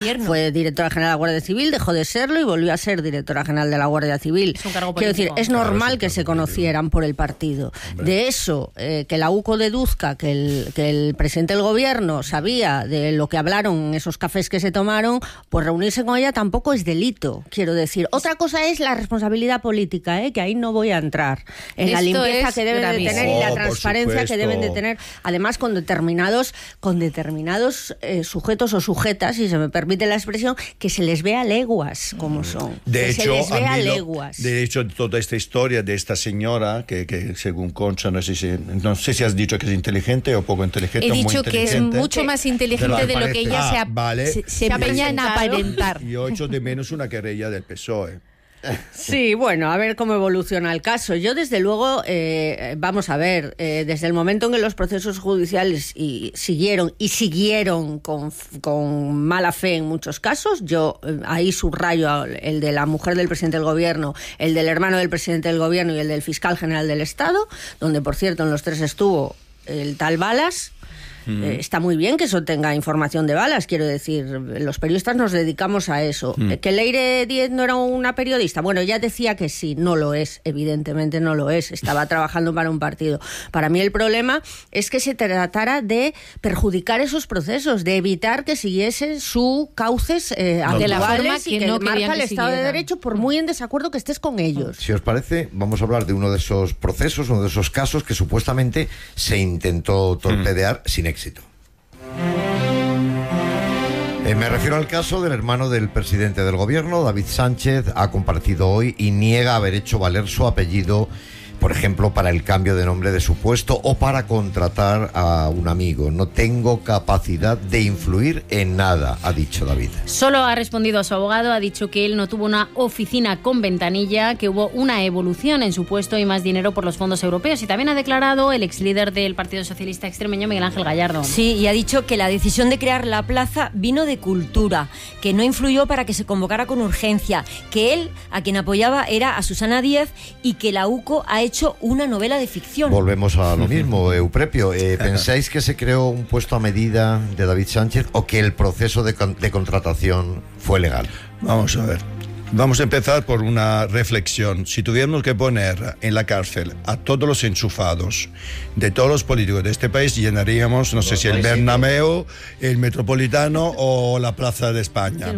gobierno. Fue directora general de la Guardia Civil, dejó de serlo y volvió a ser directora general de la Guardia Civil. Es un cargo Quiero político. decir, es normal que se conocieran por el partido. De eso, que la UCO deduzca que el presidente del gobierno sabía de lo que hablaron en esos cafés que se tomaron, pues reunirse con ella tampoco es delito, quiero decir. Otra cosa es la responsabilidad política, que ahí no voy a entrar. En la limpieza que deben de tener y la transparencia que deben de tener, además con determinados sujetos o sujetas, si se me permite la expresión, que se les vea leguas como son. De hecho, se les vea leguas. De hecho, toda esta historia de esta señora, que según Concha, no sé si has dicho que es inteligente o poco inteligente. He o muy dicho que es mucho más inteligente de lo que ella se empeña en aparentar. Yo echo de menos una querella del PSOE. Sí, bueno, a ver cómo evoluciona el caso. Yo, desde luego, vamos a ver, desde el momento en que los procesos judiciales siguieron con mala fe en muchos casos, yo ahí subrayo el de la mujer del presidente del gobierno, el del hermano del presidente del gobierno y el del fiscal general del Estado, donde, por cierto, en los tres estuvo el tal Balas. Está muy bien que eso tenga información de Balas, quiero decir, los periodistas nos dedicamos a eso. ¿Que Leire Díez no era una periodista? Bueno, ella decía que sí, no lo es, evidentemente no lo es, estaba trabajando para un partido. Para mí el problema es que se tratara de perjudicar esos procesos, de evitar que siguiesen sus cauces de la forma que no marca el Estado de Derecho, por muy en desacuerdo que estés con ellos. Si os parece, vamos a hablar de uno de esos procesos, uno de esos casos que supuestamente se intentó torpedear sin éxito. Me refiero al caso del hermano del presidente del gobierno, David Sánchez. Ha comparecido hoy y niega haber hecho valer su apellido, por ejemplo, para el cambio de nombre de su puesto o para contratar a un amigo. No tengo capacidad de influir en nada, ha dicho David. Solo ha respondido a su abogado, ha dicho que él no tuvo una oficina con ventanilla, que hubo una evolución en su puesto y más dinero por los fondos europeos. Y también ha declarado el ex líder del Partido Socialista Extremeño, Miguel Ángel Gallardo. Sí, y ha dicho que la decisión de crear la plaza vino de Cultura, que no influyó para que se convocara con urgencia, que él, a quien apoyaba, era a Susana Díez y que la UCO ha hecho una novela de ficción. Volvemos a lo mismo, Euprepio. ¿Pensáis que se creó un puesto a medida de David Sánchez o que el proceso de contratación fue legal? Vamos a ver. Vamos a empezar por una reflexión. Si tuviéramos que poner en la cárcel a todos los enchufados de todos los políticos de este país, llenaríamos, no sé si el Bernabéu, el Metropolitano o la Plaza de España.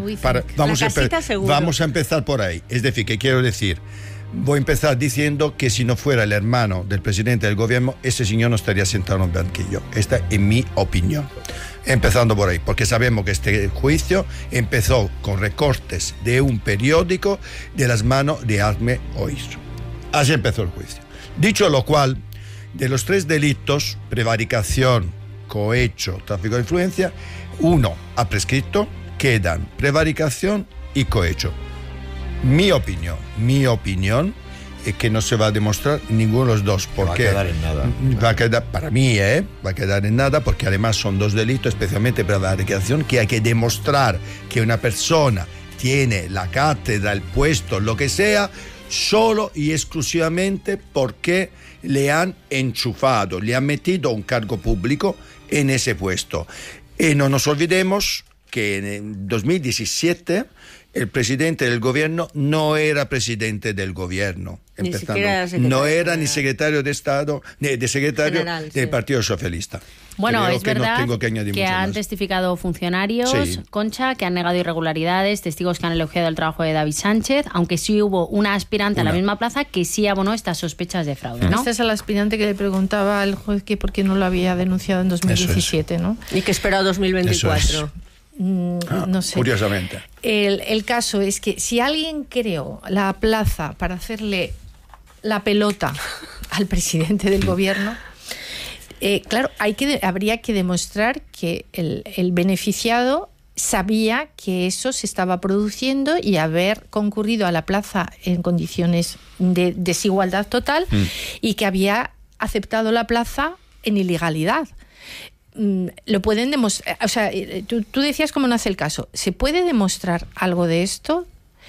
Vamos a empezar por ahí. Es decir, ¿qué quiero decir? Voy a empezar diciendo que si no fuera el hermano del presidente del gobierno, ese señor no estaría sentado en un banquillo. Esta es mi opinión. Empezando por ahí, porque sabemos que este juicio empezó con recortes de un periódico de las manos de Ahmed Oir. Así empezó el juicio. Dicho lo cual, de los tres delitos, prevaricación, cohecho, tráfico de influencia, uno ha prescrito, quedan prevaricación y cohecho. Mi opinión es que no se va a demostrar ninguno de los dos. Porque va a quedar en nada. Va a quedar, para mí, va a quedar en nada, porque además son dos delitos, especialmente prevaricación, que hay que demostrar que una persona tiene la cátedra, el puesto, lo que sea, solo y exclusivamente porque le han enchufado, le han metido un cargo público en ese puesto. Y no nos olvidemos que en 2017 el presidente del gobierno no era presidente del gobierno, no era ni secretario de Estado, de secretario general, del sí. Partido Socialista. Bueno, Creo es que verdad no tengo que añadir que mucho han más. testificado funcionarios, Sí. Concha, que han negado irregularidades, testigos que han elogiado el trabajo de David Sánchez, aunque sí hubo una aspirante a la misma plaza que sí abonó estas sospechas de fraude, ¿no? Esta es el aspirante que le preguntaba al juez que por qué no lo había denunciado en 2017, ¿no? Y que espera 2024. No sé. Curiosamente. El caso es que si alguien creó la plaza para hacerle la pelota al presidente del gobierno, claro, habría que demostrar que el beneficiado sabía que eso se estaba produciendo y haber concurrido a la plaza en condiciones de desigualdad total y que había aceptado la plaza en ilegalidad. Lo pueden demostrar, o sea, tú decías cómo nace el caso. ¿Se puede demostrar algo de esto?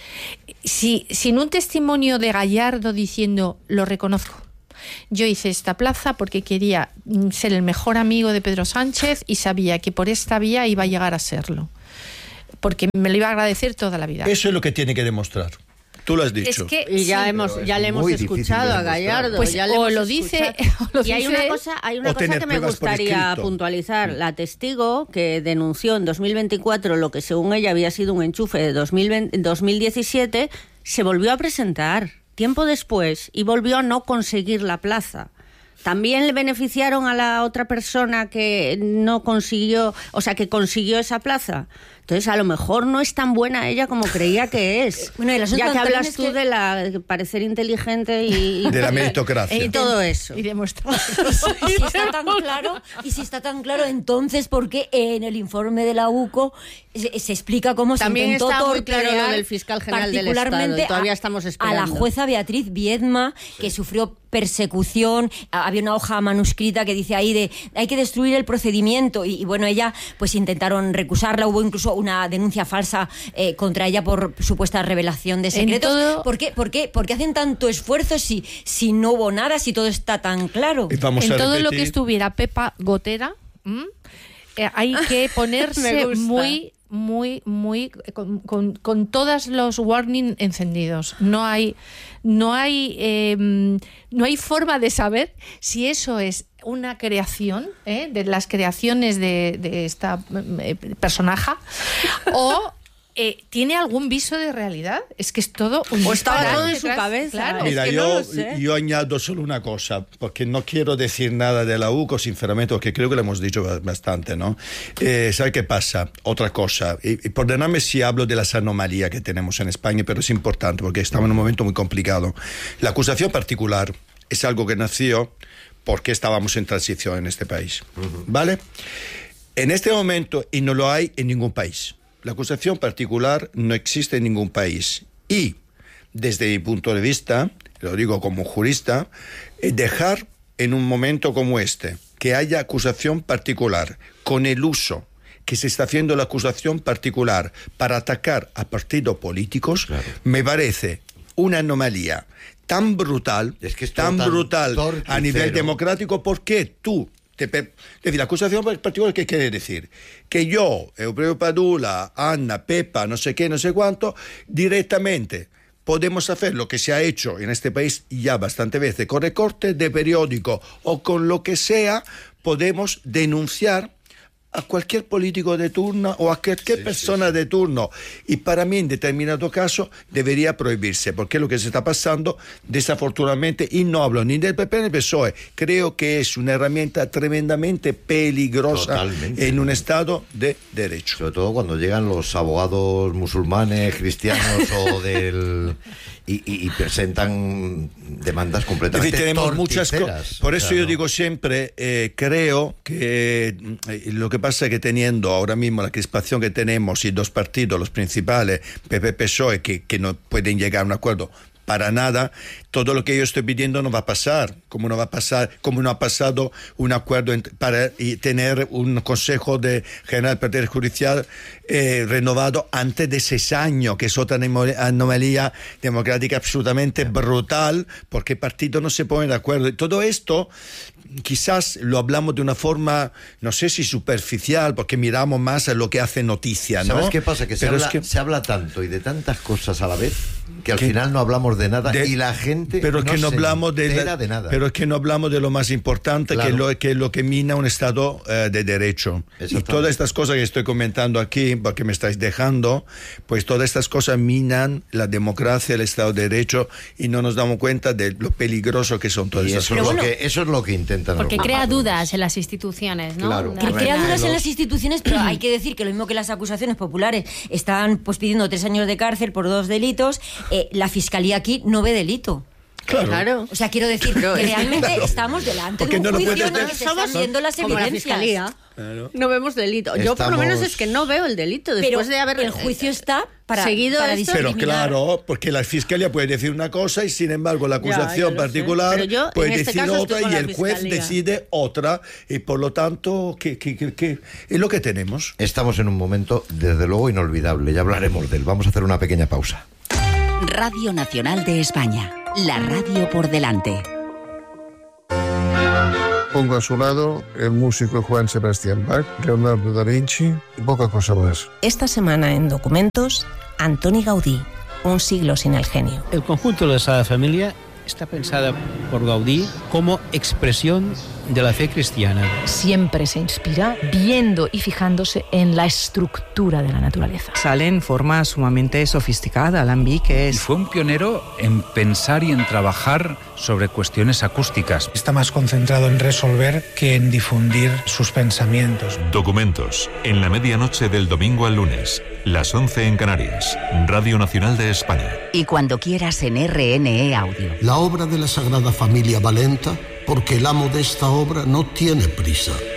Sin un testimonio de Gallardo diciendo, lo reconozco, yo hice esta plaza porque quería ser el mejor amigo de Pedro Sánchez y sabía que por esta vía iba a llegar a serlo. porque me lo iba a agradecer toda la vida. Eso es lo que tiene que demostrar. Tú lo has dicho. Es que Y ya, sí, ya le hemos escuchado a Gallardo. Pues ya le o hemos lo dice, escuchado. o lo y hay dice una cosa, o tener que me pruebas por gustaría escrito. puntualizar. La testigo que denunció en 2024 lo que según ella había sido un enchufe de 2017, se volvió a presentar tiempo después y volvió a no conseguir la plaza. También le beneficiaron a la otra persona que no consiguió, o sea, que consiguió esa plaza. Entonces, a lo mejor no es tan buena ella como creía que es. Bueno, el asunto ya que también hablas es tú que- de la parecer inteligente y De la meritocracia. y todo eso. y demostrar. Y si está tan claro, entonces, ¿por qué en el informe de la UCO se explica cómo También se intentó está muy claro torpedear lo del fiscal general del particularmente Estado, y todavía estamos a esperando. la jueza Beatriz Viedma, que sufrió persecución? Había una hoja manuscrita que dice ahí de hay que destruir el procedimiento y bueno, ella pues intentaron recusarla, hubo incluso una denuncia falsa contra ella por supuesta revelación de secretos. ¿Por qué hacen tanto esfuerzo si no hubo nada, si todo está tan claro? Y vamos En a todo lo repetir. que estuviera Pepa Gotera, hay que Me ponerse gusta. muy con todos los warning encendidos. No hay forma de saber si eso es una creación, de las creaciones de esta personaje, o tiene algún viso de realidad. Es que es todo un O estaba disparate todo en su detrás. cabeza. Claro. Mira, es que no lo sé. yo añado solo una cosa, porque no quiero decir nada de la UCO, sinceramente, porque creo que lo hemos dicho bastante, ¿no? ¿Sabe qué pasa? Otra cosa, y perdóname si hablo de las anomalías que tenemos en España, pero es importante, porque estamos en un momento muy complicado. La acusación particular es algo que nació porque estábamos en transición en este país, ¿vale? En este momento, y no lo hay en ningún país. La acusación particular no existe en ningún país. Y, desde mi punto de vista, lo digo como jurista, dejar en un momento como este que haya acusación particular con el uso que se está haciendo la acusación particular para atacar a partidos políticos, Claro. me parece una anomalía tan brutal, Es que es tan todo tan brutal a torticero. nivel democrático, porque tú... Es decir, la acusación particular, ¿qué quiere decir? Que yo, Euphorbio Padula, Anna, Pepa, no sé qué, no sé cuánto, directamente podemos hacer lo que se ha hecho en este país ya bastante veces, con recortes de periódico o con lo que sea, podemos denunciar a cualquier político de turno o a cualquier persona de turno. Y para mí, en determinado caso, debería prohibirse, porque es lo que se está pasando, desafortunadamente, y no hablo ni del PP ni del PSOE, creo que es una herramienta tremendamente peligrosa. Totalmente. En un Estado de Derecho. Sobre todo cuando llegan los abogados musulmanes, cristianos y presentan demandas Es completamente decir, tenemos muchas torticeras. cosas. Por O eso sea, yo no. digo siempre, creo que lo que pasa es que teniendo ahora mismo la crispación que tenemos y dos partidos, los principales, PP, PSOE, que no pueden llegar a un acuerdo para nada, todo lo que yo estoy pidiendo no va a pasar, como no va a pasar, como no ha pasado un acuerdo para tener un Consejo General del Poder Judicial renovado antes de 6 años, que es otra anomalía democrática absolutamente brutal, porque partidos no se ponen de acuerdo. Y todo esto quizás lo hablamos de una forma, no sé si superficial, porque miramos más a lo que hace noticia, ¿no? ¿Sabes qué pasa? Que Pero se habla tanto y de tantas cosas a la vez que al final no hablamos de nada y la gente pero no que no se hablamos entera de nada. Pero es que no hablamos de lo más importante, Claro. que es lo que mina un Estado de Derecho. Y Exactamente. todas estas cosas que estoy comentando aquí, porque me estáis dejando, pues todas estas cosas minan la democracia, el Estado de Derecho, y no nos damos cuenta de lo peligroso que son todas Y estas eso, cosas. eso es lo que intentan. Porque algunos. crea dudas en las instituciones, ¿no? Claro. Al Crea final. dudas en las instituciones, pero hay que decir que lo mismo que las acusaciones populares están pues pidiendo 3 años de cárcel por 2 delitos, la fiscalía aquí no ve delito. Claro. O sea, quiero decir que realmente estamos delante Porque de un no lo juicio puedes en el que se están viendo las como la evidencias. fiscalía. No vemos delito. Yo por lo Estamos- menos es que no veo el delito Pero después de haber el juicio está para seguido para esto. Pero discriminar. claro, porque la fiscalía puede decir una cosa y sin embargo la Ya, acusación ya lo particular sé. Pero yo, puede en este decir caso, estoy otra con y la el juez fiscalía. decide otra, y por lo tanto, ¿qué es lo que tenemos? Estamos en un momento, desde luego, inolvidable. Ya hablaremos de él. Vamos a hacer una pequeña pausa. Radio Nacional de España, la radio por delante. Pongo a su lado el músico Juan Sebastián Bach, Leonardo da Vinci y poca cosa más. Esta semana en Documentos, Antoni Gaudí, un siglo sin el genio. El conjunto de la Sagrada Familia está pensada por Gaudí como expresión de la fe cristiana. Siempre se inspira viendo y fijándose en la estructura de la naturaleza. Sale en forma sumamente sofisticada, alambiques. Y fue un pionero en pensar y en trabajar sobre cuestiones acústicas. Está más concentrado en resolver que en difundir sus pensamientos. Documentos, en la medianoche del domingo al lunes, las 11 en Canarias, Radio Nacional de España. Y cuando quieras en RNE Audio. La obra de la Sagrada Familia va lenta porque el amo de esta obra no tiene prisa.